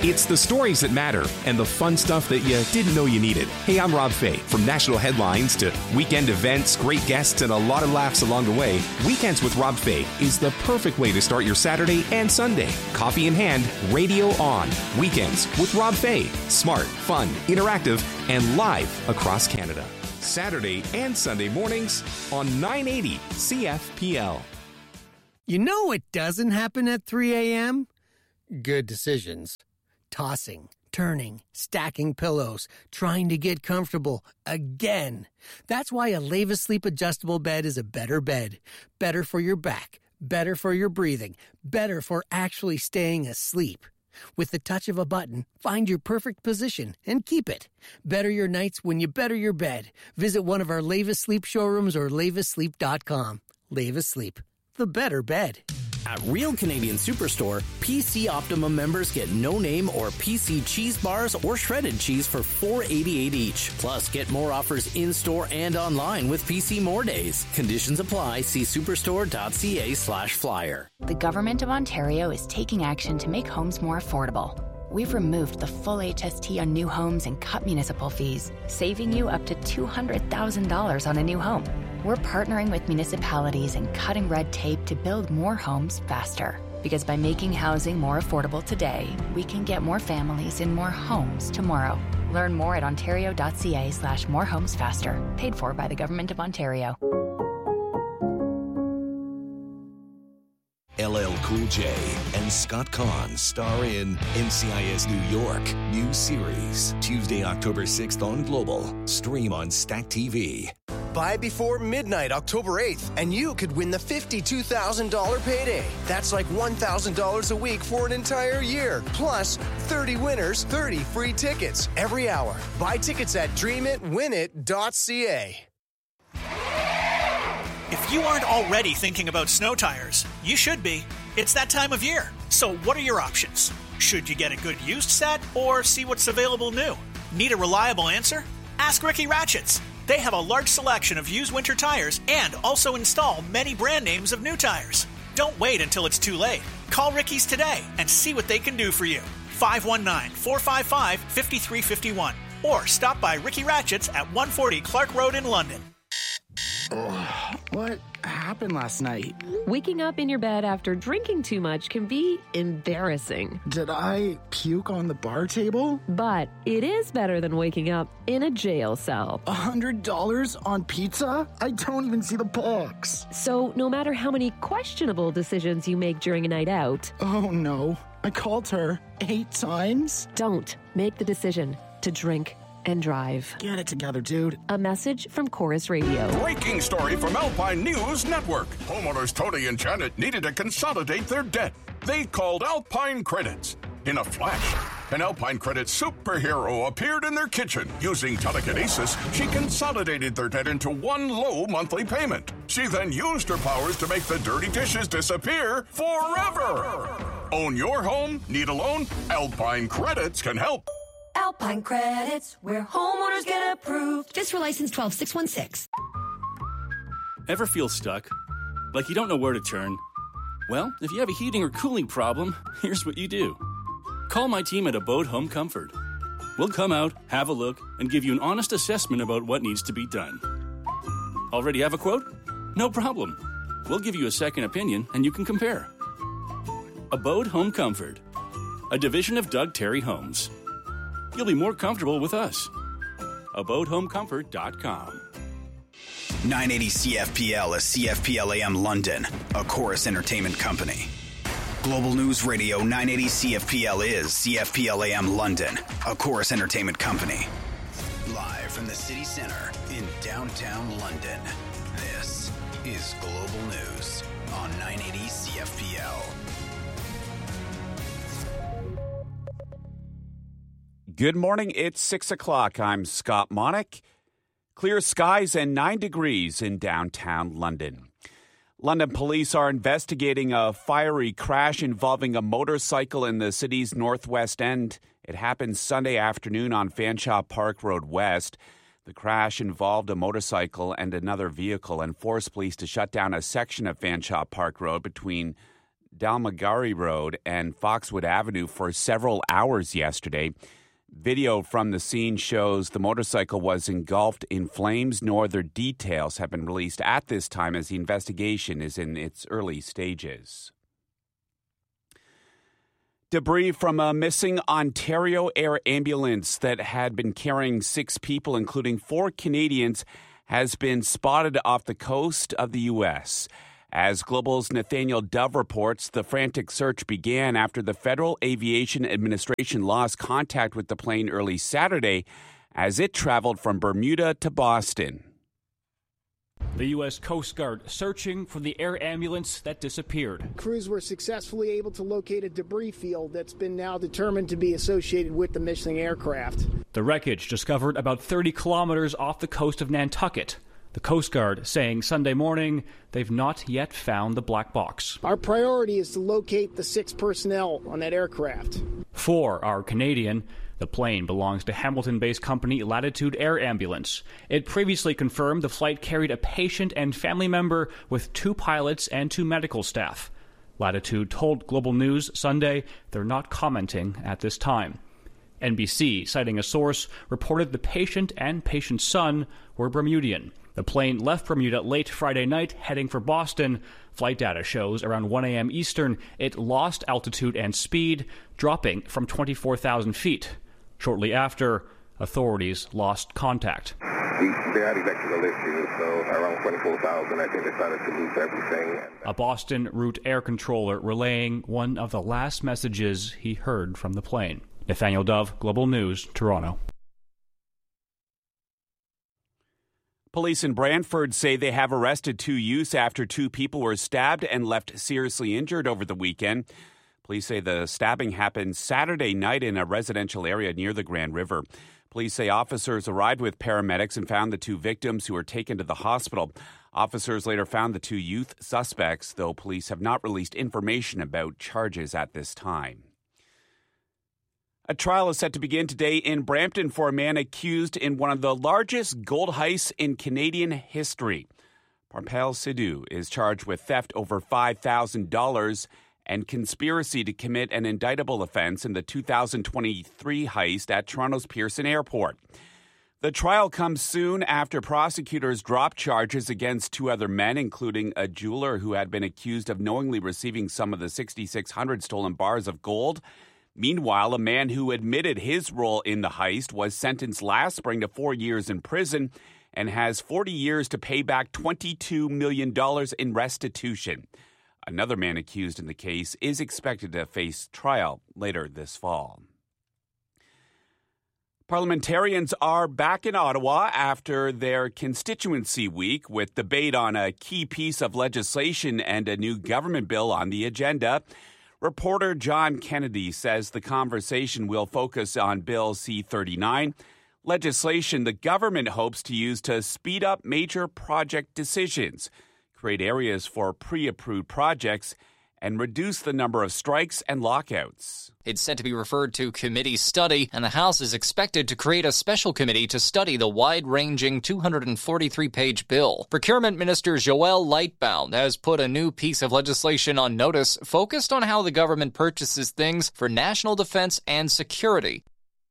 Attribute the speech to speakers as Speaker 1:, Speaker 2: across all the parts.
Speaker 1: It's the stories that matter and the fun stuff that you didn't know you needed. Hey, I'm Rob Fay. From national headlines to weekend events, great guests, and a lot of laughs along the way, Weekends with Rob Fay is the perfect way to start your Saturday and Sunday. Coffee in hand, radio on. Weekends with Rob Fay. Smart, fun, interactive, and live across Canada. Saturday and Sunday mornings on 980 CFPL.
Speaker 2: You know what doesn't happen at 3 a.m.? Good decisions. Tossing, turning, stacking pillows, trying to get comfortable again. That's why a Leva Sleep adjustable bed is a better bed. Better for your back, better for your breathing, better for actually staying asleep. With the touch of a button, find your perfect position and keep it. Better your nights when you better your bed. Visit one of our Leva Sleep showrooms or levasleep.com. Leva Sleep, the better bed.
Speaker 3: At Real Canadian Superstore, PC Optimum members get no-name or PC cheese bars or shredded cheese for $4.88 each. Plus, get more offers in-store and online with PC More Days. Conditions apply. See superstore.ca/flyer.
Speaker 4: The Government of Ontario is taking action to make homes more affordable. We've removed the full HST on new homes and cut municipal fees, saving you up to $200,000 on a new home. We're partnering with municipalities and cutting red tape to build more homes faster. Because by making housing more affordable today, we can get more families in more homes tomorrow. Learn more at ontario.ca/morehomesfaster. Paid for by the Government of Ontario.
Speaker 5: LL Cool J and Scott Conn star in NCIS New York new series Tuesday, October 6th on Global. Stream on Stack TV.
Speaker 6: Buy before midnight, October 8th, and you could win the $52,000 payday. That's like $1,000 a week for an entire year. Plus, 30 winners, 30 free tickets every hour. Buy tickets at dreamit.winit.ca.
Speaker 7: If you aren't already thinking about snow tires, you should be. It's that time of year. So what are your options? Should you get a good used set or see what's available new? Need a reliable answer? Ask Ricky Ratchets. They have a large selection of used winter tires and also install many brand names of new tires. Don't wait until it's too late. Call Ricky's today and see what they can do for you. 519-455-5351 or stop by Ricky Ratchets at 140 Clark Road in London.
Speaker 8: What happened last night?
Speaker 9: Waking up in your bed after drinking too much can be embarrassing.
Speaker 8: Did I puke on the bar table?
Speaker 9: But it is better than waking up in a jail cell.
Speaker 8: $100 on pizza? I don't even see the box.
Speaker 9: So no matter how many questionable decisions you make during a night out...
Speaker 8: Oh no, I called her 8 times?
Speaker 9: Don't make the decision to drink and drive.
Speaker 8: Get it together, dude.
Speaker 9: A message from Chorus Radio.
Speaker 10: Breaking story from Alpine News Network. Homeowners Tony and Janet needed to consolidate their debt. They called Alpine Credits. In a flash, an Alpine Credit superhero appeared in their kitchen. Using telekinesis, she consolidated their debt into one low monthly payment. She then used her powers to make the dirty dishes disappear forever. Own your home? Need a loan? Alpine Credits can help.
Speaker 11: Alpine Credits, where homeowners get approved. Just for license 12616.
Speaker 12: Ever feel stuck? Like you don't know where to turn? Well, if you have a heating or cooling problem, here's what you do. Call my team at Abode Home Comfort. We'll come out, have a look, and give you an honest assessment about what needs to be done. Already have a quote? No problem. We'll give you a second opinion, and you can compare. Abode Home Comfort, a division of Doug Terry Homes. You'll be more comfortable with us. AbodeHomeComfort.com.
Speaker 13: 980 CFPL is CFPL AM London, a Chorus Entertainment company. Global News Radio 980 CFPL is CFPL AM London, a Chorus Entertainment company. Live from the city center in downtown London, this is Global News on 980 CFPL.
Speaker 14: Good morning. It's 6 o'clock. I'm Scott Monick. Clear skies and 9 degrees in downtown London. London police are investigating a fiery crash involving a motorcycle in the city's northwest end. It happened Sunday afternoon on Fanshawe Park Road West. The crash involved a motorcycle and another vehicle and forced police to shut down a section of Fanshawe Park Road between Dalmagari Road and Foxwood Avenue for several hours yesterday. Video from the scene shows the motorcycle was engulfed in flames. No other details have been released at this time as the investigation is in its early stages. Debris from a missing Ontario Air ambulance that had been carrying 6 people, including 4 Canadians, has been spotted off the coast of the U.S. As Global's Nathaniel Dove reports, the frantic search began after the Federal Aviation Administration lost contact with the plane early Saturday as it traveled from Bermuda to Boston.
Speaker 15: The U.S. Coast Guard searching for the air ambulance that disappeared.
Speaker 8: Crews were successfully able to locate a debris field that's been now determined to be associated with the missing aircraft.
Speaker 15: The wreckage discovered about 30 kilometers off the coast of Nantucket. The Coast Guard saying Sunday morning they've not yet found the black box.
Speaker 8: Our priority is to locate the 6 personnel on that aircraft.
Speaker 15: 4 are Canadian. The plane belongs to Hamilton-based company Latitude Air Ambulance. It previously confirmed the flight carried a patient and family member with 2 pilots and 2 medical staff. Latitude told Global News Sunday they're not commenting at this time. NBC, citing a source, reported the patient and patient's son were Bermudian. The plane left Bermuda late Friday night, heading for Boston. Flight data shows around 1 a.m. Eastern, it lost altitude and speed, dropping from 24,000 feet. Shortly after, authorities lost contact.
Speaker 16: They had electrical issues, so around 24,000, I think they started to lose everything.
Speaker 15: A Boston route air controller relaying one of the last messages he heard from the plane. Nathaniel Dove, Global News, Toronto.
Speaker 14: Police in Brantford say they have arrested 2 youths after 2 people were stabbed and left seriously injured over the weekend. Police say the stabbing happened Saturday night in a residential area near the Grand River. Police say officers arrived with paramedics and found the 2 victims who were taken to the hospital. Officers later found the 2 youth suspects, though police have not released information about charges at this time. A trial is set to begin today in Brampton for a man accused in one of the largest gold heists in Canadian history. Parpal Sidhu is charged with theft over $5,000 and conspiracy to commit an indictable offense in the 2023 heist at Toronto's Pearson Airport. The trial comes soon after prosecutors dropped charges against 2 other men, including a jeweler who had been accused of knowingly receiving some of the 6,600 stolen bars of gold. Meanwhile, a man who admitted his role in the heist was sentenced last spring to 4 years in prison and has 40 years to pay back $22 million in restitution. Another man accused in the case is expected to face trial later this fall. Parliamentarians are back in Ottawa after their constituency week with debate on a key piece of legislation and a new government bill on the agenda. Reporter John Kennedy says the conversation will focus on Bill C-39, legislation the government hopes to use to speed up major project decisions, create areas for pre-approved projects, and reduce the number of strikes and lockouts.
Speaker 17: It's set to be referred to committee study, and the House is expected to create a special committee to study the wide-ranging 243-page bill. Procurement Minister Joël Lightbound has put a new piece of legislation on notice focused on how the government purchases things for national defense and security.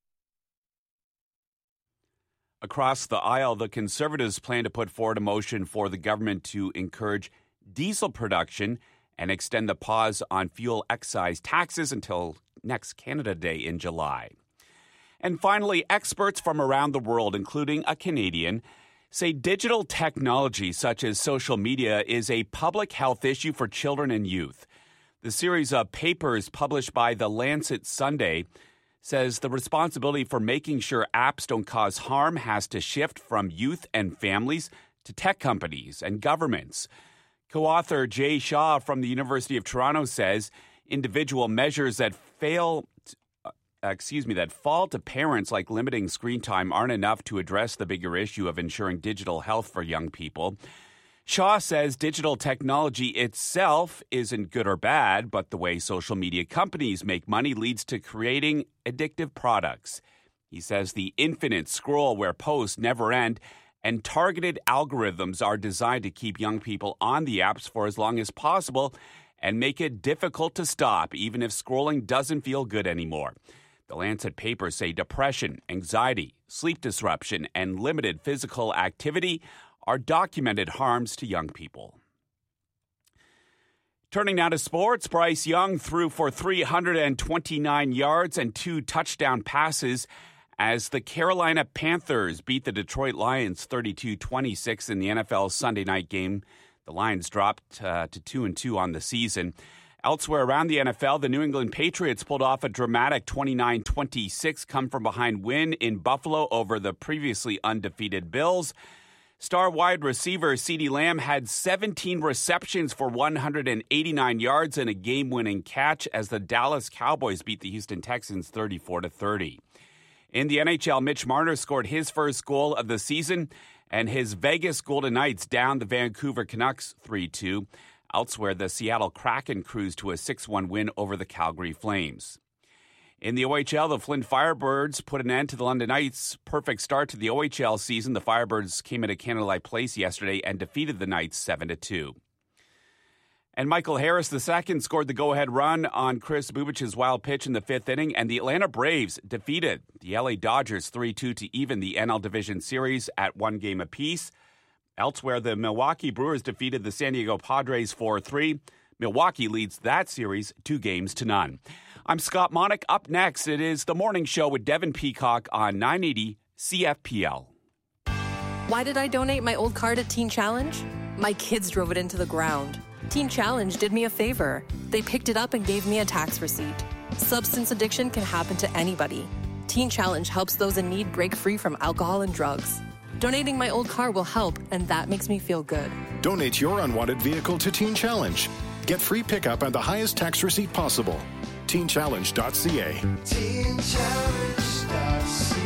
Speaker 14: Across the aisle, the Conservatives plan to put forward a motion for the government to encourage diesel production and extend the pause on fuel excise taxes until next Canada Day in July. And finally, experts from around the world, including a Canadian, say digital technology such as social media is a public health issue for children and youth. The series of papers published by The Lancet Sunday says the responsibility for making sure apps don't cause harm has to shift from youth and families to tech companies and governments. Co-author Jay Shaw from the University of Toronto says individual measures that fall to parents, like limiting screen time, aren't enough to address the bigger issue of ensuring digital health for young people. Shaw says digital technology itself isn't good or bad, but the way social media companies make money leads to creating addictive products. He says the infinite scroll where posts never end and targeted algorithms are designed to keep young people on the apps for as long as possible and make it difficult to stop even if scrolling doesn't feel good anymore. The Lancet papers say depression, anxiety, sleep disruption, and limited physical activity are documented harms to young people. Turning now to sports, Bryce Young threw for 329 yards and 2 touchdown passes as the Carolina Panthers beat the Detroit Lions 32-26 in the NFL Sunday night game. The Lions dropped to 2-2 on the season. Elsewhere around the NFL, the New England Patriots pulled off a dramatic 29-26 come-from-behind win in Buffalo over the previously undefeated Bills. Star wide receiver CeeDee Lamb had 17 receptions for 189 yards and a game-winning catch as the Dallas Cowboys beat the Houston Texans 34-30. In the NHL, Mitch Marner scored his first goal of the season, and his Vegas Golden Knights downed the Vancouver Canucks 3-2. Elsewhere, the Seattle Kraken cruised to a 6-1 win over the Calgary Flames. In the OHL, the Flint Firebirds put an end to the London Knights' perfect start to the OHL season. The Firebirds came into Canada Life Place yesterday and defeated the Knights 7-2. And Michael Harris II scored the go-ahead run on Chris Bubic's wild pitch in the 5th inning, and the Atlanta Braves defeated the LA Dodgers 3-2 to even the NL Division Series at 1 game apiece. Elsewhere, the Milwaukee Brewers defeated the San Diego Padres 4-3. Milwaukee leads that series 2-0. I'm Scott Monick. Up next, it is The Morning Show with Devin Peacock on 980 CFPL.
Speaker 18: Why did I donate my old car to Teen Challenge? My kids drove it into the ground. Teen Challenge did me a favor. They picked it up and gave me a tax receipt. Substance addiction can happen to anybody. Teen Challenge helps those in need break free from alcohol and drugs. Donating my old car will help, and that makes me feel good.
Speaker 19: Donate your unwanted vehicle to Teen Challenge. Get free pickup and the highest tax receipt possible. TeenChallenge.ca. TeenChallenge.ca.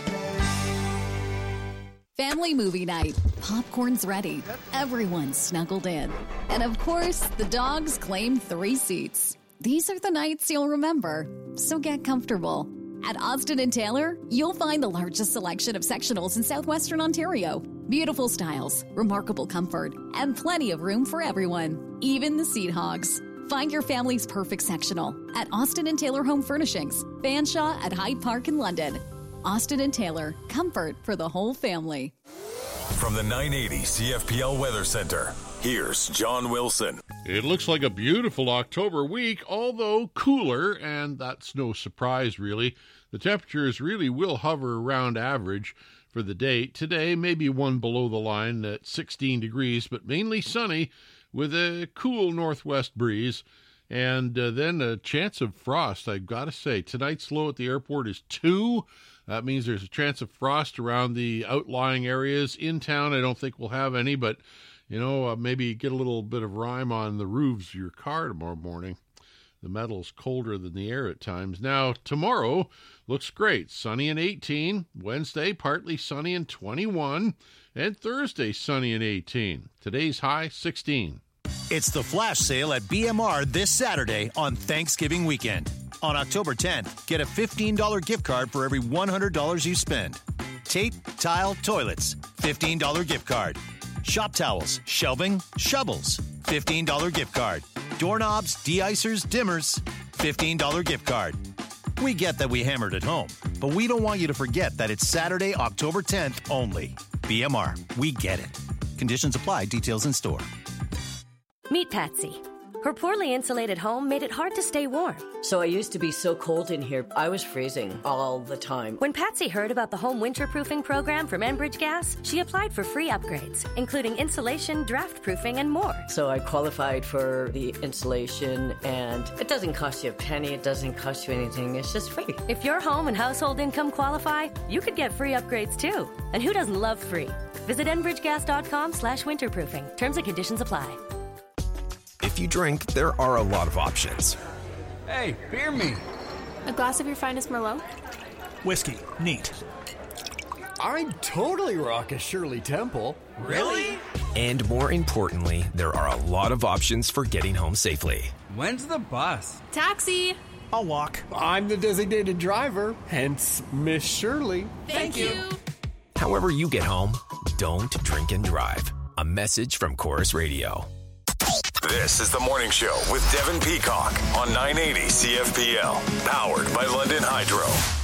Speaker 20: Family movie night. Popcorn's ready. Everyone's snuggled in. And of course, the dogs claim 3 seats. These are the nights you'll remember, so get comfortable. At Austin & Taylor, you'll find the largest selection of sectionals in southwestern Ontario. Beautiful styles, remarkable comfort, and plenty of room for everyone, even the seat hogs. Find your family's perfect sectional at Austin & Taylor Home Furnishings, Fanshawe at Hyde Park in London. Austin & Taylor, comfort for the whole family.
Speaker 21: From the 980 CFPL Weather Center, here's John Wilson.
Speaker 22: It looks like a beautiful October week, although cooler, and that's no surprise, really. The temperatures really will hover around average for the day. Today, maybe one below the line at 16 degrees, but mainly sunny with a cool northwest breeze. And then a chance of frost, I've got to say. Tonight's low at the airport is 2. That means there's a chance of frost around the outlying areas. In town, I don't think we'll have any, but, maybe get a little bit of rime on the roofs of your car tomorrow morning. The metal's colder than the air at times. Now, tomorrow looks great. Sunny and 18. Wednesday, partly sunny and 21. And Thursday, sunny and 18. Today's high, 16.
Speaker 23: It's the flash sale at BMR this Saturday on Thanksgiving weekend. On October 10th, get a $15 gift card for every $100 you spend. Tape, tile, toilets, $15 gift card. Shop towels, shelving, shovels, $15 gift card. Doorknobs, de-icers, dimmers, $15 gift card. We get that we hammered it home, but we don't want you to forget that it's Saturday, October 10th only. BMR, we get it. Conditions apply, details in store.
Speaker 24: Meet Patsy. Her poorly insulated home made it hard to stay warm.
Speaker 25: So I used to be so cold in here, I was freezing all the time.
Speaker 24: When Patsy heard about the home winterproofing program from Enbridge Gas, she applied for free upgrades, including insulation, draft proofing, and more.
Speaker 25: So I qualified for the insulation, and it doesn't cost you a penny, it doesn't cost you anything, it's just free.
Speaker 24: If your home and household income qualify, you could get free upgrades too. And who doesn't love free? Visit enbridgegas.com/winterproofing. Terms and conditions apply.
Speaker 26: If you drink, there are a lot of options.
Speaker 27: Hey, beer me.
Speaker 28: A glass of your finest Merlot?
Speaker 7: Whiskey. Neat.
Speaker 29: I'd totally rock a Shirley Temple.
Speaker 27: Really?
Speaker 26: And more importantly, there are a lot of options for getting home safely.
Speaker 27: When's the bus?
Speaker 28: Taxi.
Speaker 29: I'll walk. I'm the designated driver, hence Miss Shirley.
Speaker 28: Thank you.
Speaker 26: However you get home, don't drink and drive. A message from Chorus Radio.
Speaker 21: This is The Morning Show with Devin Peacock on 980 CFPL, powered by London Hydro.